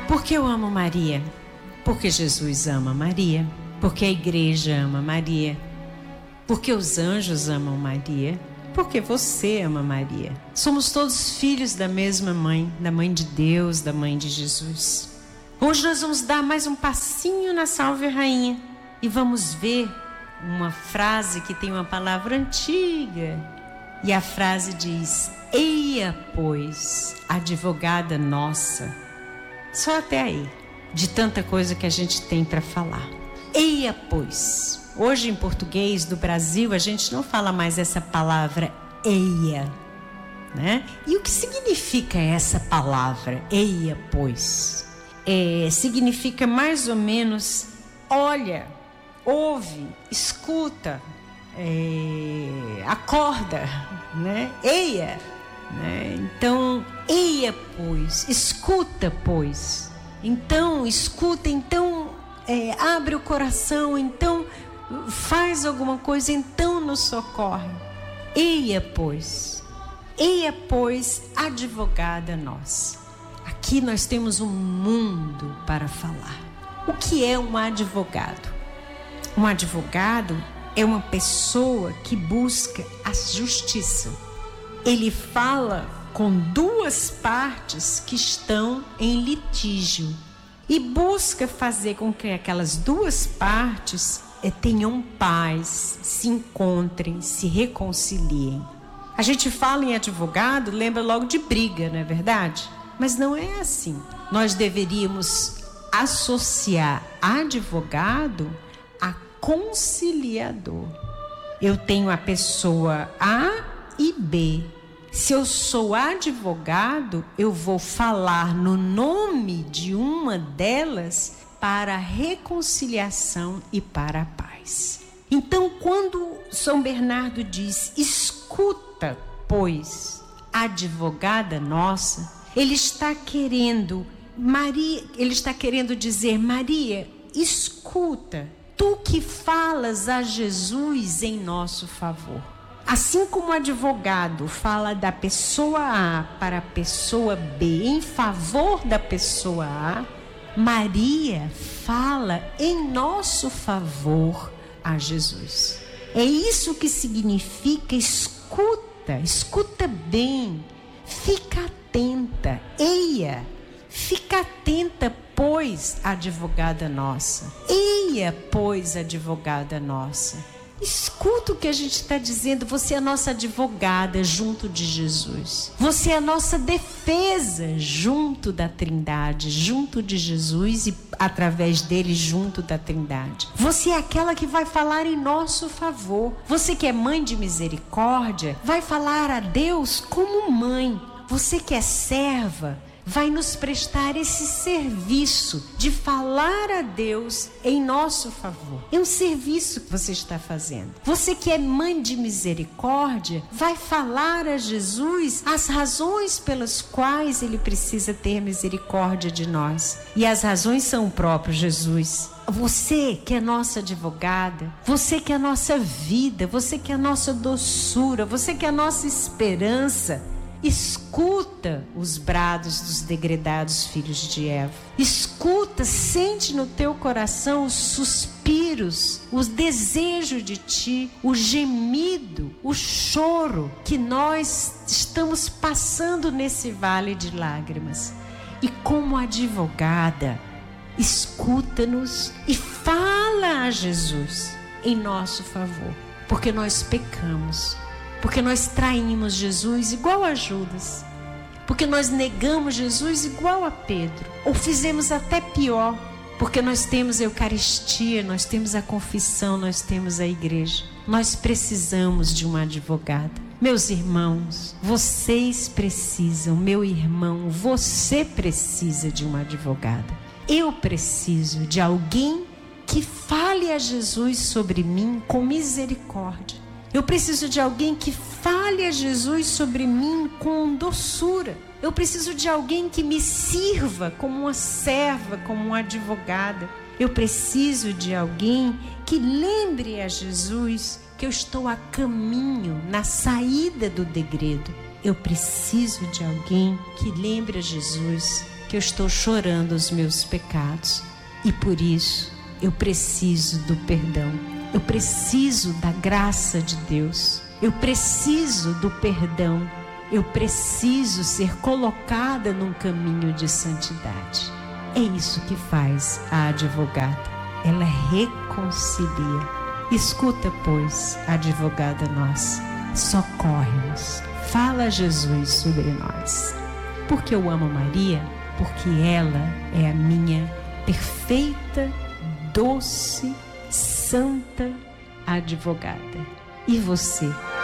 Por que eu amo Maria? Porque Jesus ama Maria. Porque a igreja ama Maria. Porque os anjos amam Maria. Porque você ama Maria. Somos todos filhos da mesma mãe, da mãe de Deus, da mãe de Jesus. Hoje nós vamos dar mais um passinho na Salve Rainha e vamos ver uma frase que tem uma palavra antiga. E a frase diz: eia, pois, advogada nossa. Só até aí, de tanta coisa que a gente tem para falar. Eia, pois. Hoje em português do Brasil a gente não fala mais essa palavra eia, né? E o que significa essa palavra eia, pois? Significa mais ou menos olha, ouve, escuta, acorda, né? Eia, né? Então, eia, pois, escuta, pois. Então, escuta, então, abre o coração, então faz alguma coisa, então nos socorre. Eia, pois, advogada nossa. Aqui nós temos um mundo para falar. O que é um advogado? Um advogado é uma pessoa que busca a justiça. Ele fala com duas partes que estão em litígio e busca fazer com que aquelas duas partes tenham paz, se encontrem, se reconciliem. A gente fala em advogado, lembra logo de briga, não é verdade? Mas não é assim. Nós deveríamos associar advogado a conciliador. Eu tenho a pessoa A e B. Se eu sou advogado, eu vou falar no nome de uma delas para a reconciliação e para a paz. Então, quando São Bernardo diz, escuta, pois, advogada nossa, ele está querendo dizer, Maria, escuta, tu que falas a Jesus em nosso favor. Assim como o advogado fala da pessoa A para a pessoa B em favor da pessoa A, Maria fala em nosso favor a Jesus. É isso que significa escuta bem, fica atenta, eia, fica atenta, pois, advogada nossa. Eia, pois, advogada nossa. Escuta o que a gente está dizendo. Você é a nossa advogada junto de Jesus. Você é a nossa defesa junto da Trindade, junto de Jesus e através dele junto da Trindade. Você é aquela que vai falar em nosso favor. Você que é mãe de misericórdia, vai falar a Deus como mãe. Você que é serva, vai nos prestar esse serviço de falar a Deus em nosso favor. É um serviço que você está fazendo. Você que é mãe de misericórdia, vai falar a Jesus as razões pelas quais ele precisa ter misericórdia de nós. E as razões são o próprio Jesus. Você que é nossa advogada, você que é nossa vida, você que é nossa doçura, você que é nossa esperança, escuta os brados dos degredados filhos de Eva. Escuta, sente no teu coração os suspiros, os desejos de ti, o gemido, o choro que nós estamos passando nesse vale de lágrimas. E como advogada, escuta-nos e fala a Jesus em nosso favor, porque nós pecamos. Porque nós traímos Jesus igual a Judas. Porque nós negamos Jesus igual a Pedro. Ou fizemos até pior. Porque nós temos a Eucaristia, nós temos a confissão, nós temos a igreja. Nós precisamos de uma advogada. Meus irmãos, vocês precisam, meu irmão, você precisa de uma advogada. Eu preciso de alguém que fale a Jesus sobre mim com misericórdia. Eu preciso de alguém que fale a Jesus sobre mim com doçura. Eu preciso de alguém que me sirva como uma serva, como uma advogada. Eu preciso de alguém que lembre a Jesus que eu estou a caminho, na saída do degredo. Eu preciso de alguém que lembre a Jesus que eu estou chorando os meus pecados e por isso eu preciso do perdão. Eu preciso da graça de Deus. Eu preciso do perdão. Eu preciso ser colocada num caminho de santidade. É isso que faz a advogada. Ela reconcilia. Escuta, pois, advogada nossa, socorre-nos. Fala, Jesus, sobre nós. Porque eu amo Maria? Porque ela é a minha perfeita, doce, santa advogada. E você?